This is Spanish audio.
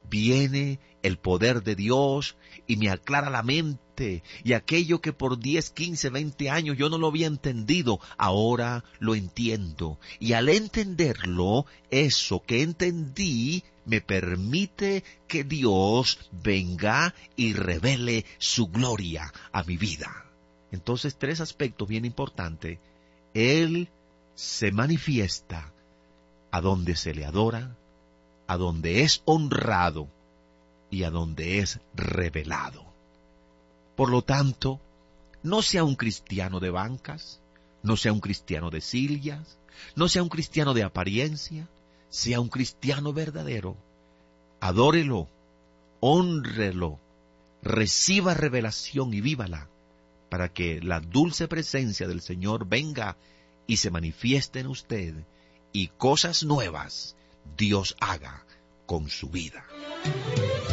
viene el poder de Dios y me aclara la mente, y aquello que por 10, 15, 20 años yo no lo había entendido, ahora lo entiendo. Y al entenderlo, eso que entendí me permite que Dios venga y revele su gloria a mi vida. Entonces, 3 aspectos bien importantes. Él se manifiesta a donde se le adora, a donde es honrado y a donde es revelado. Por lo tanto, no sea un cristiano de bancas, no sea un cristiano de sillas, no sea un cristiano de apariencia, sea un cristiano verdadero. Adórelo, hónrelo, reciba revelación y vívala, para que la dulce presencia del Señor venga y se manifieste en usted, y cosas nuevas Dios haga con su vida.